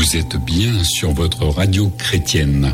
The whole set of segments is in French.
Vous êtes bien sur votre radio chrétienne.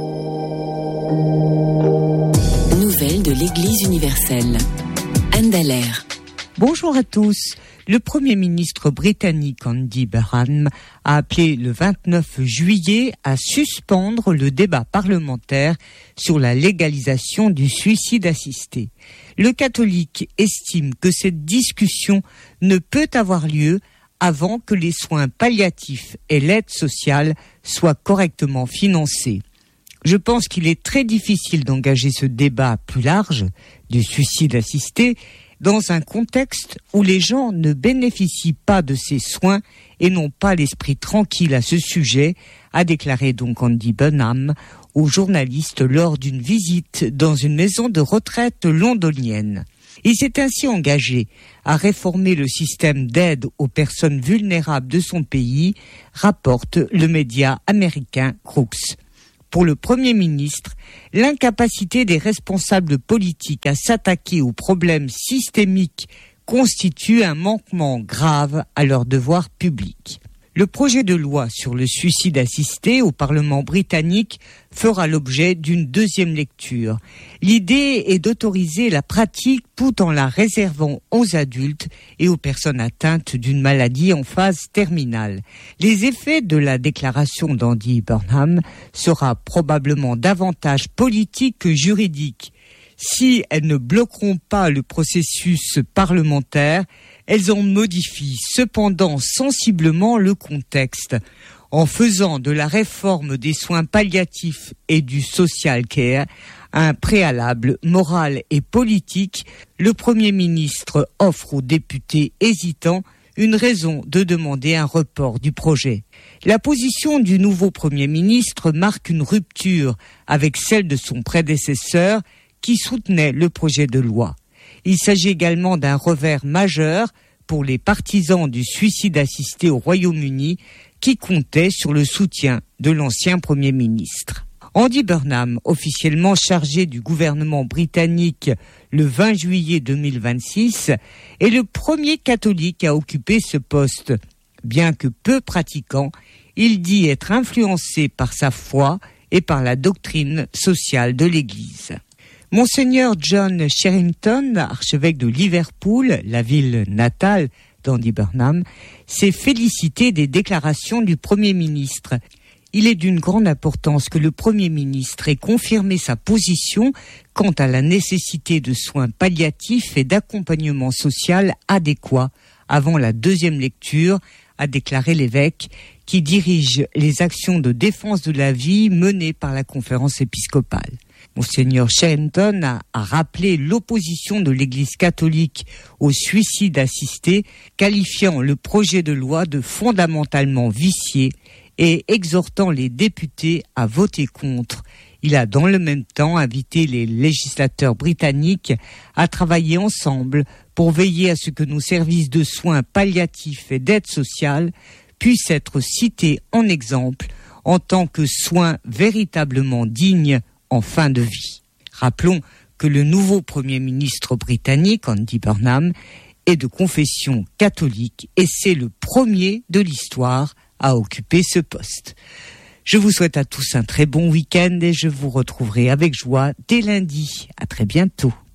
Nouvelles de l'Église universelle. Anne Dallaire. Bonjour à tous. Le Premier ministre britannique Andy Burnham a appelé le 29 juillet à suspendre le débat parlementaire sur la légalisation du suicide assisté. Le catholique estime que cette discussion ne peut avoir lieu avant que les soins palliatifs et l'aide sociale soient correctement financés. Je pense qu'il est très difficile d'engager ce débat plus large du suicide assisté dans un contexte où les gens ne bénéficient pas de ces soins et n'ont pas l'esprit tranquille à ce sujet, a déclaré donc Andy Burnham aux journalistes lors d'une visite dans une maison de retraite londonienne. Il s'est ainsi engagé à réformer le système d'aide aux personnes vulnérables de son pays, rapporte le média américain Crooks. Pour le Premier ministre, l'incapacité des responsables politiques à s'attaquer aux problèmes systémiques constitue un manquement grave à leurs devoirs publics. Le projet de loi sur le suicide assisté au Parlement britannique fera l'objet d'une deuxième lecture. L'idée est d'autoriser la pratique tout en la réservant aux adultes et aux personnes atteintes d'une maladie en phase terminale. Les effets de la déclaration d'Andy Burnham sera probablement davantage politique que juridique. Si elles ne bloqueront pas le processus parlementaire, elles en modifient cependant sensiblement le contexte. En faisant de la réforme des soins palliatifs et du social care un préalable moral et politique, le Premier ministre offre aux députés hésitants une raison de demander un report du projet. La position du nouveau Premier ministre marque une rupture avec celle de son prédécesseur qui soutenait le projet de loi. Il s'agit également d'un revers majeur pour les partisans du suicide assisté au Royaume-Uni qui comptaient sur le soutien de l'ancien Premier ministre. Andy Burnham, officiellement chargé du gouvernement britannique le 20 juillet 2026, est le premier catholique à occuper ce poste. Bien que peu pratiquant, il dit être influencé par sa foi et par la doctrine sociale de l'Église. Monseigneur John Sherrington, archevêque de Liverpool, la ville natale d'Andy Burnham, s'est félicité des déclarations du Premier ministre. Il est d'une grande importance que le Premier ministre ait confirmé sa position quant à la nécessité de soins palliatifs et d'accompagnement social adéquats avant la deuxième lecture, a déclaré l'évêque, qui dirige les actions de défense de la vie menées par la conférence épiscopale. Monseigneur Sherrington a rappelé l'opposition de l'Église catholique au suicide assisté, qualifiant le projet de loi de fondamentalement vicié et exhortant les députés à voter contre. Il a dans le même temps invité les législateurs britanniques à travailler ensemble pour veiller à ce que nos services de soins palliatifs et d'aide sociale puissent être cités en exemple en tant que soins véritablement dignes en fin de vie. Rappelons que le nouveau Premier ministre britannique, Andy Burnham, est de confession catholique et c'est le premier de l'histoire à occuper ce poste. Je vous souhaite à tous un très bon week-end et je vous retrouverai avec joie dès lundi. À très bientôt.